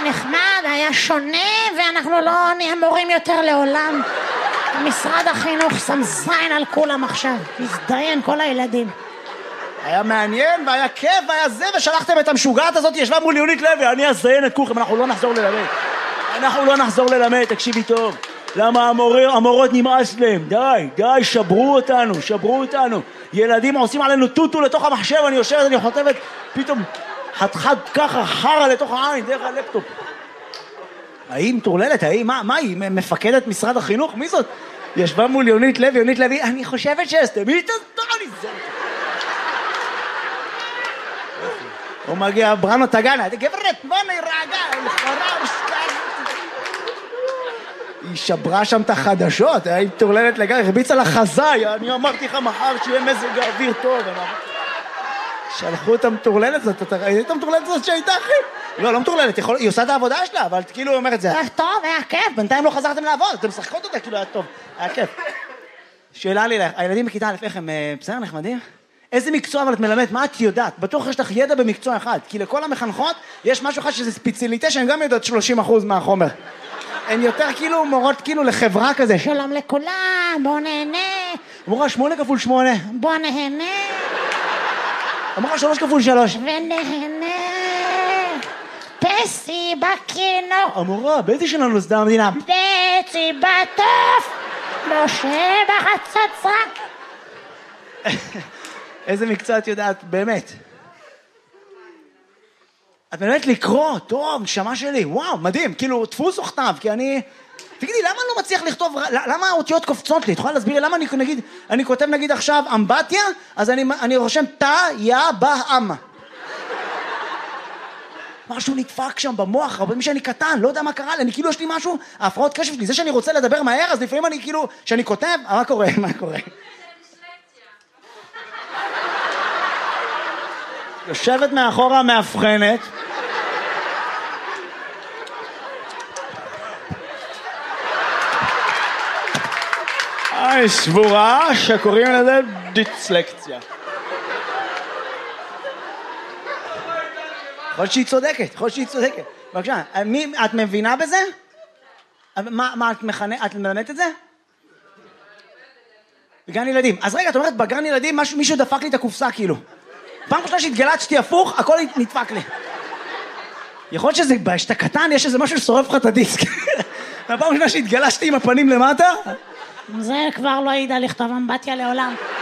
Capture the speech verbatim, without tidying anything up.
נחמד, היה שונה, ואנחנו לא נהיה מורים יותר לעולם. משרד החינוך שם זין על כולם עכשיו, הזדיין כל הילדים. היה מעניין והיה כיף והיה זה, ושלחתם את המשוגעת הזאת, ישבה מול יונית לוי, אני אזדיין את כולכם, אנחנו לא נחזור ללמד. אנחנו לא נחזור ללמד, תקשיבי טוב. למה המורים, המורות נמאס להם? די, די, שברו אותנו, שברו אותנו. ילדים עושים עלינו טוטו לתוך המחשב, אני יושבת, אני חוטבת, פתאום חד-חד ככה, חרה לתוך העין, דרך הלפטופ. ההיא מטורללת, ההיא, מה, מה היא? מפקדת משרד החינוך? מי זאת? ישבה מול יונית לוי, יונית לוי, אני חושבת שסתמי את הסתוני, זה... הוא מגיע, בראנו תגנה, גברת, בוא נרגע, לכאורה, היא שברה שם את החדשות, היא מטורללת לגמרי, הרביצה לחזאי, אני אמרתי לך מחר שיהיה מזג האוויר טוב, שלחו את המטורללת הזאת, אתה ראית את המטורללת הזאת שהייתה אחי? לא, לא מטורללת, היא עושה את העבודה שלה, אבל כאילו היא אומרת, זה היה טוב, היה כיף, בינתיים לא חזרתם לעבוד, אתם משחקות אותה, כאילו היה טוב, היה כיף. שאלה לי לך, הילדים בכיתה א' איך הם בסדר, נחמדים? איזה מקצוע אבל את מלמדת, מה את יודעת? בטוח יש לך ידע במקצוע אחד, כי לכל המחנכות יש משהו אחד שזה ספציאליטה שהן גם יודעות שלושים אחוז מהחומר. הן יותר כאילו מורות כאילו לחברה כזה, שלום לכולם, בוא נהנה. אמורה שמונה כפול שמונה. בוא נהנה. אמרה שלוש כפול שלוש. ונהנה. פסי בקינו. אמורה, באיזה שנה נוסדה המדינה? פסי בטוף. משה בחצוצרה. איזה מקצוע את יודעת, באמת? את מלמדת לקרוא, טוב, נשמה שלי, וואו, מדהים, כאילו, תפוס וכתב, כי אני... תגידי, למה אני לא מצליח לכתוב, למה האותיות קופצות לי? את יכולה להסביר לי, למה אני נגיד, אני כותב נגיד עכשיו אמבטיה, אז אני, אני רושם תא, יא, בא, אמא. משהו נדפק שם במוח, אבל מי שאני קטן, לא יודע מה קרה לי, אני כאילו יש לי משהו, ההפרעות קשב שלי, זה שאני רוצה לדבר מהר, אז לפעמים אני כאילו, שאני כותב, מה קורה, מה קורה? יושבת מאחורה מאבחנת. היי, שבורה שקוראים לזה דיסלקציה. יכול שהיא צודקת, יכול שהיא צודקת. בבקשה, מי, את מבינה בזה? מה, מה את מכנה, את מלמדת את זה? בגן ילדים. אז רגע, את אומרת, בגן ילדים משהו, מישהו דפק לי את הקופסה כאילו. פעם ראשונה שהתגלצתי הפוך, הכל נדפק לי. יכול להיות שזה, שאתה קטן, יש איזה משהו ששורף לך את הדיסק. והפעם ראשונה שהתגלשתי עם הפנים למטה, זה כבר לא ידע לכתוב אמבטיה לעולם.